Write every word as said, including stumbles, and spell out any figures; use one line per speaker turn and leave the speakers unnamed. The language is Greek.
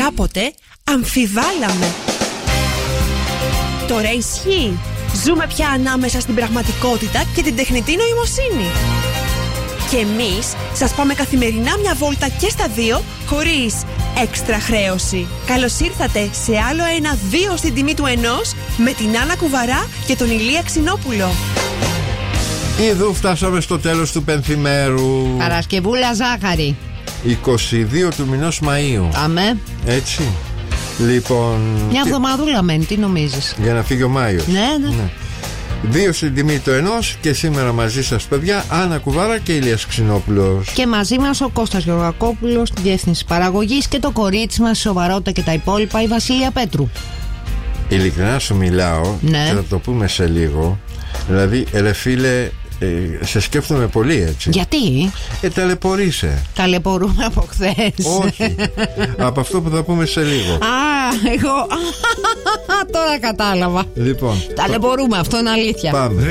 κάποτε αμφιβάλαμε. Τώρα ισχύει. Ζούμε πια ανάμεσα στην πραγματικότητα και την τεχνητή νοημοσύνη. Και εμείς σας πάμε καθημερινά μια βόλτα και στα δύο, χωρίς έξτρα χρέωση. Καλώς ήρθατε σε άλλο ένα δύο στην τιμή του ενός, με την Άννα Κουβαρά και τον Ηλία Ξινόπουλο.
Εδώ φτάσαμε στο τέλος του πενθημέρου.
Παρασκευούλα ζάχαρη.
είκοσι δύο του μηνός Μαΐου.
Αμέ.
Έτσι. Λοιπόν.
Μια
και...
εβδομαδούλα μένει, τι νομίζεις?
Για να φύγει ο Μάιος.
Ναι, ναι, ναι.
Δύο στην τιμή του ενός και σήμερα μαζί σας, παιδιά, Άννα Κουβάρα και Ηλίας Ξινόπουλος.
Και μαζί μας ο Κώστας Γεωργακόπουλος στη διεύθυνση παραγωγής και το κορίτσι μας, σοβαρότητα και τα υπόλοιπα, η Βασίλεια Πέτρου.
Ειλικρινά σου μιλάω,
ναι.
Και θα το πούμε σε λίγο. Δηλαδή, ρε φίλε, ε, σε σκέφτομαι πολύ, έτσι.
Γιατί?
Ε, ταλαιπωρείσαι.
Ταλαιπωρούμε από χθες.
Όχι. Από αυτό που θα πούμε σε λίγο.
Α, εγώ. Τώρα κατάλαβα.
Λοιπόν.
Ταλαιπωρούμε, αυτό είναι αλήθεια.
Πάμε.